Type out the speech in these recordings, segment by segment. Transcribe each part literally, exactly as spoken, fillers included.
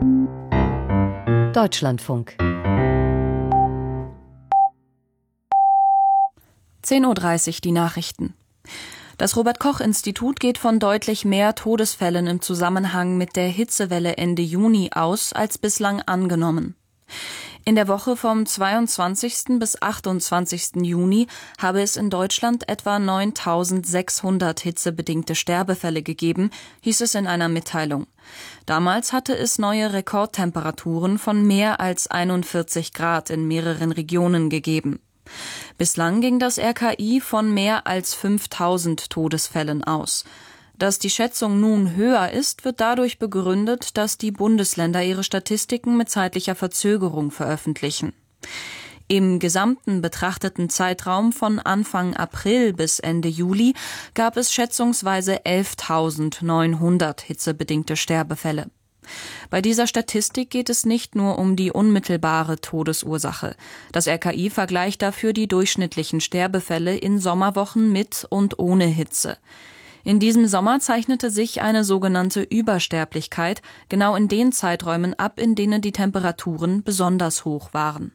Deutschlandfunk. zehn Uhr dreißig die Nachrichten. Das Robert-Koch-Institut geht von deutlich mehr Todesfällen im Zusammenhang mit der Hitzewelle Ende Juni aus, als bislang angenommen. In der Woche vom zweiundzwanzigsten bis achtundzwanzigsten Juni habe es in Deutschland etwa neuntausendsechshundert hitzebedingte Sterbefälle gegeben, hieß es in einer Mitteilung. Damals hatte es neue Rekordtemperaturen von mehr als einundvierzig Grad in mehreren Regionen gegeben. Bislang ging das R K I von mehr als fünftausend Todesfällen aus. Dass die Schätzung nun höher ist, wird dadurch begründet, dass die Bundesländer ihre Statistiken mit zeitlicher Verzögerung veröffentlichen. Im gesamten betrachteten Zeitraum von Anfang April bis Ende Juli gab es schätzungsweise elftausendneunhundert hitzebedingte Sterbefälle. Bei dieser Statistik geht es nicht nur um die unmittelbare Todesursache. Das R K I vergleicht dafür die durchschnittlichen Sterbefälle in Sommerwochen mit und ohne Hitze. In diesem Sommer zeichnete sich eine sogenannte Übersterblichkeit genau in den Zeiträumen ab, in denen die Temperaturen besonders hoch waren.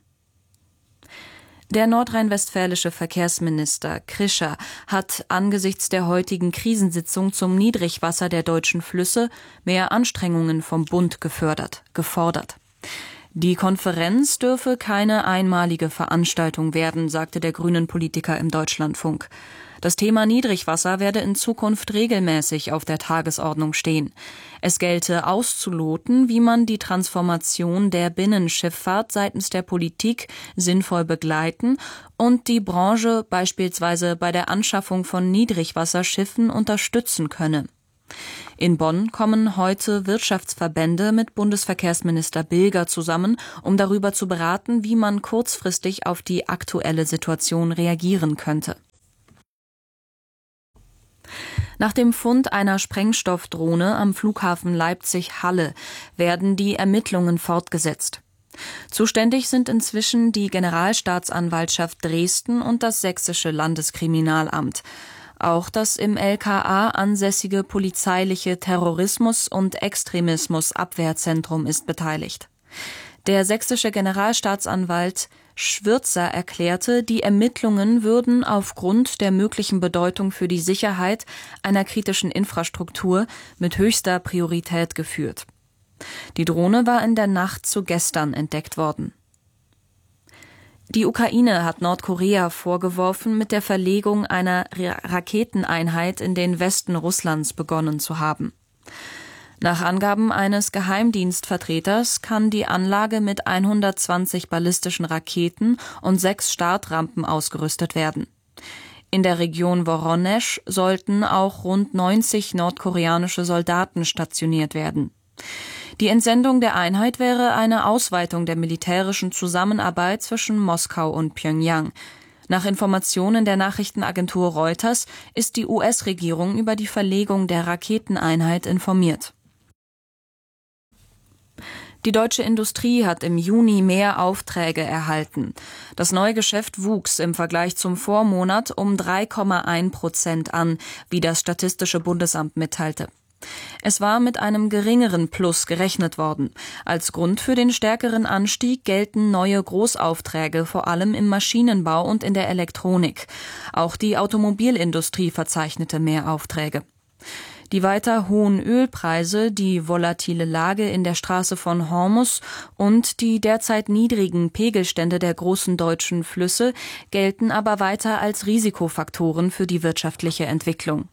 Der nordrhein-westfälische Verkehrsminister Krischer hat angesichts der heutigen Krisensitzung zum Niedrigwasser der deutschen Flüsse mehr Anstrengungen vom Bund gefördert, gefordert. Die Konferenz dürfe keine einmalige Veranstaltung werden, sagte der Grünen-Politiker im Deutschlandfunk. Das Thema Niedrigwasser werde in Zukunft regelmäßig auf der Tagesordnung stehen. Es gelte auszuloten, wie man die Transformation der Binnenschifffahrt seitens der Politik sinnvoll begleiten und die Branche beispielsweise bei der Anschaffung von Niedrigwasserschiffen unterstützen könne. In Bonn kommen heute Wirtschaftsverbände mit Bundesverkehrsminister Bilger zusammen, um darüber zu beraten, wie man kurzfristig auf die aktuelle Situation reagieren könnte. Nach dem Fund einer Sprengstoffdrohne am Flughafen Leipzig-Halle werden die Ermittlungen fortgesetzt. Zuständig sind inzwischen die Generalstaatsanwaltschaft Dresden und das Sächsische Landeskriminalamt. Auch das im L K A ansässige polizeiliche Terrorismus- und Extremismusabwehrzentrum ist beteiligt. Der sächsische Generalstaatsanwalt Schwürzer erklärte, die Ermittlungen würden aufgrund der möglichen Bedeutung für die Sicherheit einer kritischen Infrastruktur mit höchster Priorität geführt. Die Drohne war in der Nacht zu gestern entdeckt worden. Die Ukraine hat Nordkorea vorgeworfen, mit der Verlegung einer Raketeneinheit in den Westen Russlands begonnen zu haben. Nach Angaben eines Geheimdienstvertreters kann die Anlage mit hundertzwanzig ballistischen Raketen und sechs Startrampen ausgerüstet werden. In der Region Woronesch sollten auch rund neunzig nordkoreanische Soldaten stationiert werden. Die Entsendung der Einheit wäre eine Ausweitung der militärischen Zusammenarbeit zwischen Moskau und Pjöngjang. Nach Informationen der Nachrichtenagentur Reuters ist die U S-Regierung über die Verlegung der Raketeneinheit informiert. Die deutsche Industrie hat im Juni mehr Aufträge erhalten. Das Neugeschäft wuchs im Vergleich zum Vormonat um drei Komma eins Prozent an, wie das Statistische Bundesamt mitteilte. Es war mit einem geringeren Plus gerechnet worden. Als Grund für den stärkeren Anstieg gelten neue Großaufträge, vor allem im Maschinenbau und in der Elektronik. Auch die Automobilindustrie verzeichnete mehr Aufträge. Die weiter hohen Ölpreise, die volatile Lage in der Straße von Hormuz und die derzeit niedrigen Pegelstände der großen deutschen Flüsse gelten aber weiter als Risikofaktoren für die wirtschaftliche Entwicklung.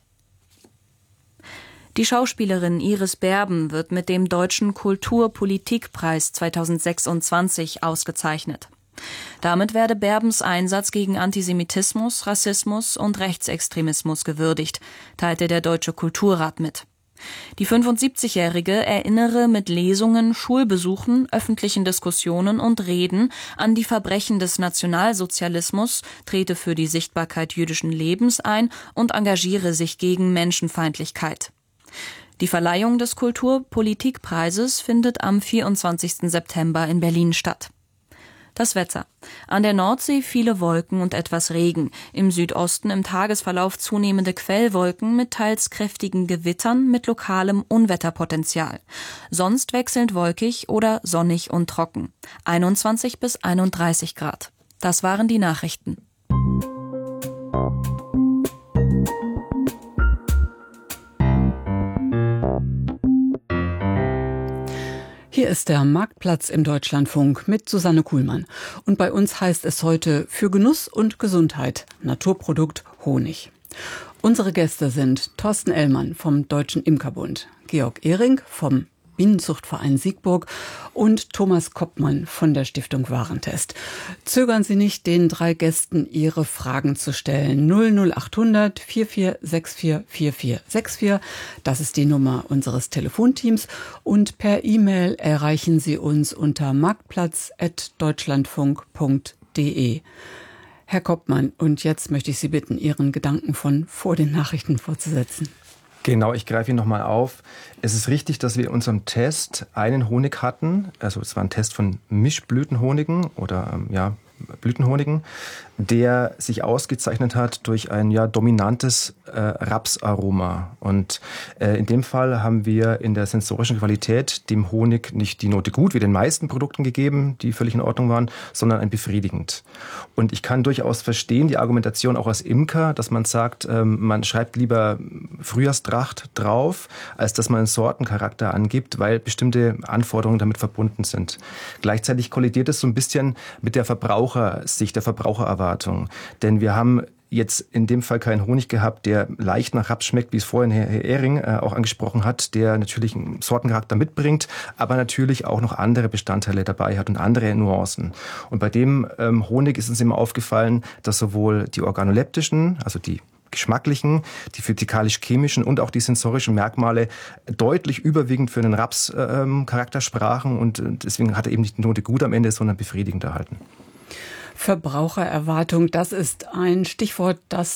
Die Schauspielerin Iris Berben wird mit dem Deutschen Kulturpolitikpreis zweitausendsechsundzwanzig ausgezeichnet. Damit werde Berbens Einsatz gegen Antisemitismus, Rassismus und Rechtsextremismus gewürdigt, teilte der Deutsche Kulturrat mit. Die fünfundsiebzigjährige erinnere mit Lesungen, Schulbesuchen, öffentlichen Diskussionen und Reden an die Verbrechen des Nationalsozialismus, trete für die Sichtbarkeit jüdischen Lebens ein und engagiere sich gegen Menschenfeindlichkeit. Die Verleihung des Kulturpolitikpreises findet am vierundzwanzigsten September in Berlin statt. Das Wetter. An der Nordsee viele Wolken und etwas Regen. Im Südosten im Tagesverlauf zunehmende Quellwolken mit teils kräftigen Gewittern mit lokalem Unwetterpotenzial. Sonst wechselnd wolkig oder sonnig und trocken. einundzwanzig bis einunddreißig Grad. Das waren die Nachrichten. Hier ist der Marktplatz im Deutschlandfunk mit Susanne Kuhlmann. Und bei uns heißt es heute für Genuss und Gesundheit Naturprodukt Honig. Unsere Gäste sind Thorsten Ellmann vom Deutschen Imkerbund, Georg Ehring vom Bienenzuchtverein Siegburg und Thomas Koppmann von der Stiftung Warentest. Zögern Sie nicht, den drei Gästen Ihre Fragen zu stellen. null null acht hundert vier vier sechs vier vier vier sechs vier, das ist die Nummer unseres Telefonteams. Und per E-Mail erreichen Sie uns unter marktplatz at deutschlandfunk punkt de. Herr Koppmann, und jetzt möchte ich Sie bitten, Ihren Gedanken von vor den Nachrichten fortzusetzen. Genau, ich greife ihn nochmal auf. Es ist richtig, dass wir in unserem Test einen Honig hatten. Also es war ein Test von Mischblütenhonigen oder ja, Blütenhonigen, der sich ausgezeichnet hat durch ein ja dominantes äh, Rapsaroma. Und äh, in dem Fall haben wir in der sensorischen Qualität dem Honig nicht die Note gut wie den meisten Produkten gegeben, die völlig in Ordnung waren, sondern ein befriedigend. Und ich kann durchaus verstehen, die Argumentation auch als Imker, dass man sagt, ähm, man schreibt lieber Frühjahrstracht drauf, als dass man einen Sortencharakter angibt, weil bestimmte Anforderungen damit verbunden sind. Gleichzeitig kollidiert es so ein bisschen mit der Verbrauchersicht, der Verbrauchererwartung. Denn wir haben jetzt in dem Fall keinen Honig gehabt, der leicht nach Raps schmeckt, wie es vorhin Herr Ehring äh, auch angesprochen hat, der natürlich einen Sortencharakter mitbringt, aber natürlich auch noch andere Bestandteile dabei hat und andere Nuancen. Und bei dem ähm, Honig ist uns immer aufgefallen, dass sowohl die organoleptischen, also die geschmacklichen, die physikalisch-chemischen und auch die sensorischen Merkmale deutlich überwiegend für einen Raps-Charakter äh, sprachen und deswegen hat er eben nicht die Note gut am Ende, sondern befriedigend erhalten. Verbrauchererwartung, das ist ein Stichwort, das